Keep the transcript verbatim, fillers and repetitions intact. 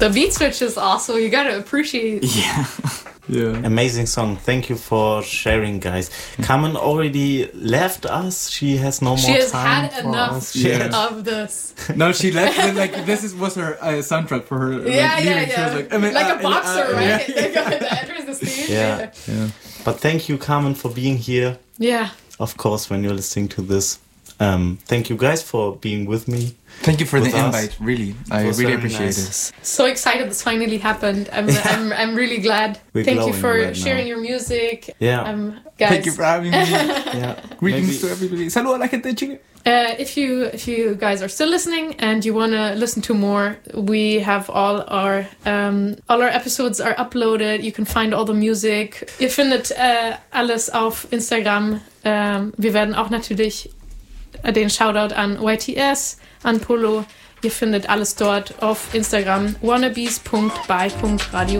The beat switches also, you gotta appreciate. Yeah. Yeah. Amazing song. Thank you for sharing, guys. Carmen already left us. She has no she more has time had for enough us. Yeah. of this. No, she left. And, like this is, was her uh, soundtrack for her. Like, Yeah, leaving. yeah, She yeah. was like, I mean, like uh, a boxer, uh, right? Yeah. They go to enter the stage. Yeah. Yeah. But thank you, Carmen, for being here. Yeah. Of course, when you're listening to this. Um, thank you guys for being with me. Thank you for With the us. invite. Really, I was really very appreciate nice. it. So excited this finally happened. I'm I'm, I'm really glad. We're Thank you glowing for right sharing now. your music. Yeah. Um, guys. Thank you for having me. Yeah. Greetings Maybe- to everybody. Saludos a la gente de Chile. Uh, if you if you guys are still listening and you want to listen to more, we have all our um, all our episodes are uploaded. You can find all the music. Ihr findet äh, alles auf Instagram. Ähm, wir werden auch natürlich den Shoutout an Y T S, an Polo. Ihr findet alles dort auf Instagram wannabes punkt by punkt radio.